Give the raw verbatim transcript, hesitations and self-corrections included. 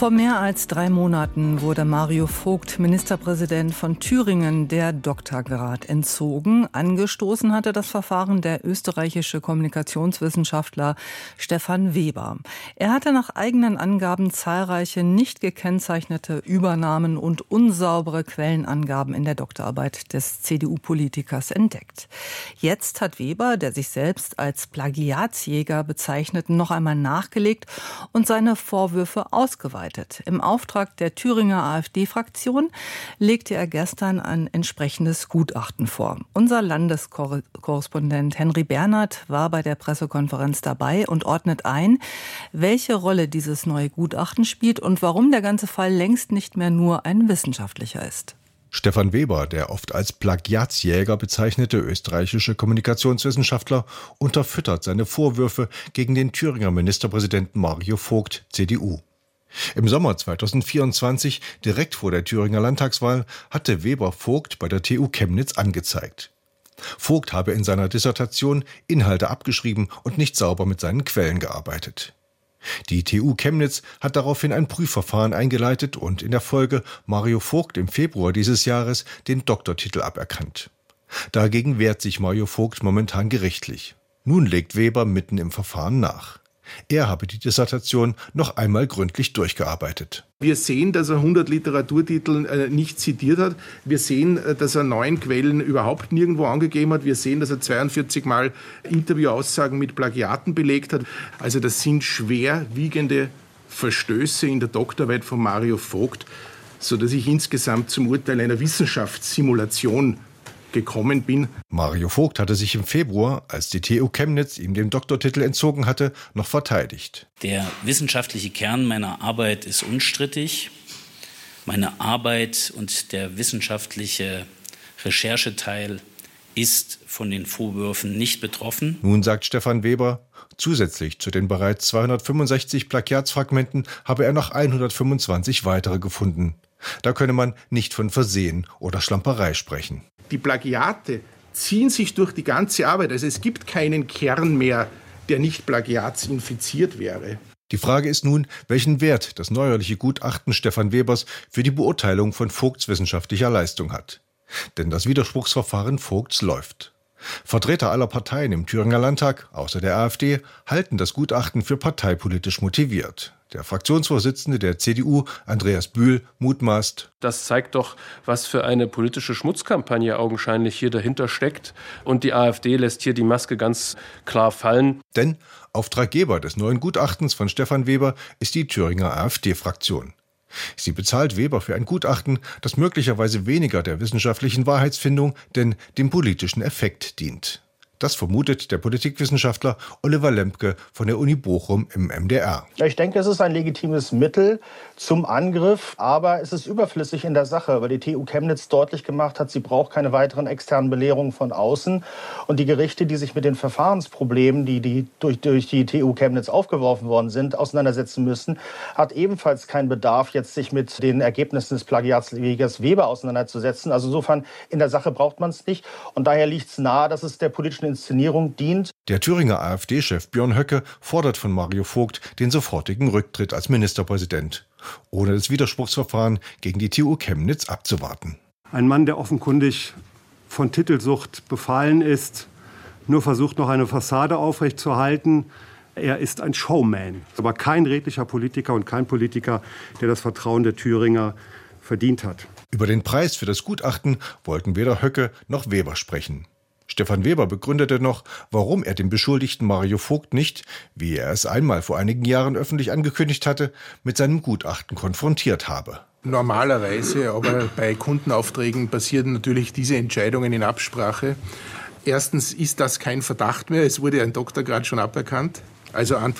Vor mehr als drei Monaten wurde Mario Vogt, Ministerpräsident von Thüringen, der Doktorgrad entzogen. Angestoßen hatte das Verfahren der österreichische Kommunikationswissenschaftler Stefan Weber. Er hatte nach eigenen Angaben zahlreiche nicht gekennzeichnete Übernahmen und unsaubere Quellenangaben in der Doktorarbeit des C D U-Politikers entdeckt. Jetzt hat Weber, der sich selbst als Plagiatsjäger bezeichnet, noch einmal nachgelegt und seine Vorwürfe ausgeweitet. Im Auftrag der Thüringer AfD-Fraktion legte er gestern ein entsprechendes Gutachten vor. Unser Landeskorrespondent Henry Bernhard war bei der Pressekonferenz dabei und ordnet ein, welche Rolle dieses neue Gutachten spielt und warum der ganze Fall längst nicht mehr nur ein wissenschaftlicher ist. Stefan Weber, der oft als Plagiatsjäger bezeichnete österreichische Kommunikationswissenschaftler, unterfüttert seine Vorwürfe gegen den Thüringer Ministerpräsidenten Mario Vogt, C D U. Im Sommer zweitausendvierundzwanzig, direkt vor der Thüringer Landtagswahl, hatte Weber Vogt bei der T U Chemnitz angezeigt. Vogt habe in seiner Dissertation Inhalte abgeschrieben und nicht sauber mit seinen Quellen gearbeitet. Die T U Chemnitz hat daraufhin ein Prüfverfahren eingeleitet und in der Folge Mario Vogt im Februar dieses Jahres den Doktortitel aberkannt. Dagegen wehrt sich Mario Vogt momentan gerichtlich. Nun legt Weber mitten im Verfahren nach. Er habe die Dissertation noch einmal gründlich durchgearbeitet. Wir sehen, dass er hundert Literaturtitel äh, nicht zitiert hat. Wir sehen, äh, dass er neun Quellen überhaupt nirgendwo angegeben hat. Wir sehen, dass er zweiundvierzig Mal Interviewaussagen mit Plagiaten belegt hat. Also das sind schwerwiegende Verstöße in der Doktorarbeit von Mario Vogt, sodass ich insgesamt zum Urteil einer Wissenschaftssimulation gekommen bin. Mario Vogt hatte sich im Februar, als die T U Chemnitz ihm den Doktortitel entzogen hatte, noch verteidigt. Der wissenschaftliche Kern meiner Arbeit ist unstrittig. Meine Arbeit und der wissenschaftliche Rechercheteil ist von den Vorwürfen nicht betroffen. Nun sagt Stefan Weber, zusätzlich zu den bereits zweihundertfünfundsechzig Plagiatsfragmenten habe er noch hundertfünfundzwanzig weitere gefunden. Da könne man nicht von Versehen oder Schlamperei sprechen. Die Plagiate ziehen sich durch die ganze Arbeit. Also es gibt keinen Kern mehr, der nicht plagiatsinfiziert wäre. Die Frage ist nun, welchen Wert das neuerliche Gutachten Stefan Webers für die Beurteilung von Vogts wissenschaftlicher Leistung hat. Denn das Widerspruchsverfahren Vogts läuft. Vertreter aller Parteien im Thüringer Landtag, außer der AfD, halten das Gutachten für parteipolitisch motiviert. Der Fraktionsvorsitzende der C D U, Andreas Bühl, mutmaßt: Das zeigt doch, was für eine politische Schmutzkampagne augenscheinlich hier dahinter steckt. Und die AfD lässt hier die Maske ganz klar fallen. Denn Auftraggeber des neuen Gutachtens von Stefan Weber ist die Thüringer AfD-Fraktion. Sie bezahlt Weber für ein Gutachten, das möglicherweise weniger der wissenschaftlichen Wahrheitsfindung, denn dem politischen Effekt dient. Das vermutet der Politikwissenschaftler Oliver Lempke von der Uni Bochum im M D R. Ja, ich denke, es ist ein legitimes Mittel zum Angriff, aber es ist überflüssig in der Sache, weil die T U Chemnitz deutlich gemacht hat, sie braucht keine weiteren externen Belehrungen von außen. Und die Gerichte, die sich mit den Verfahrensproblemen, die, die durch, durch die T U Chemnitz aufgeworfen worden sind, auseinandersetzen müssen, hat ebenfalls keinen Bedarf, jetzt sich mit den Ergebnissen des Plagiatsjägers Weber auseinanderzusetzen. Also insofern, in der Sache braucht man es nicht. Und daher liegt es nahe, dass es der politischen Inszenierung dient. Der Thüringer AfD-Chef Björn Höcke fordert von Mario Vogt den sofortigen Rücktritt als Ministerpräsident, ohne das Widerspruchsverfahren gegen die T U Chemnitz abzuwarten. Ein Mann, der offenkundig von Titelsucht befallen ist, nur versucht, noch eine Fassade aufrechtzuerhalten. Er ist ein Showman, aber kein redlicher Politiker und kein Politiker, der das Vertrauen der Thüringer verdient hat. Über den Preis für das Gutachten wollten weder Höcke noch Weber sprechen. Stefan Weber begründete noch, warum er den Beschuldigten Mario Vogt nicht, wie er es einmal vor einigen Jahren öffentlich angekündigt hatte, mit seinem Gutachten konfrontiert habe. Normalerweise, aber bei Kundenaufträgen passieren natürlich diese Entscheidungen in Absprache. Erstens ist das kein Verdacht mehr, es wurde ein Doktorgrad schon aberkannt. Also